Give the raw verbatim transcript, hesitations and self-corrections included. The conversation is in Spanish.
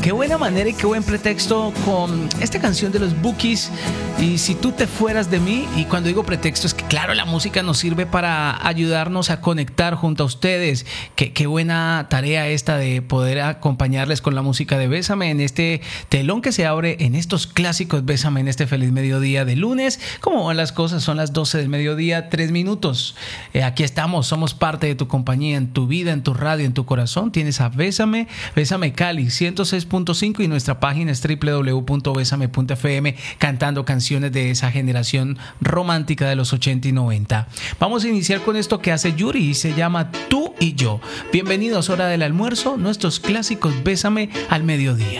Qué buena manera y qué buen pretexto con esta canción de los Bukis y Si tú te fueras de mí. Y cuando digo pretexto es que claro, la música nos sirve para ayudarnos a conectar junto a ustedes. Qué, qué buena tarea esta de poder acompañarles con la música de Bésame en este telón que se abre en estos clásicos Bésame en este feliz mediodía de lunes. ¿Cómo van las cosas? Son las doce del mediodía, tres minutos. Eh, aquí estamos, somos parte de tu compañía, en tu vida, en tu radio, en tu corazón. Tienes a Bésame, Bésame Cali ciento seis punto cinco y nuestra página es doble u doble u doble u punto besame punto efe eme, cantando canciones de esa generación romántica de los ochenta y noventa. Vamos a iniciar con esto que hace Yuri y se llama Tú y Yo. Bienvenidos, hora del almuerzo, nuestros clásicos Bésame al mediodía.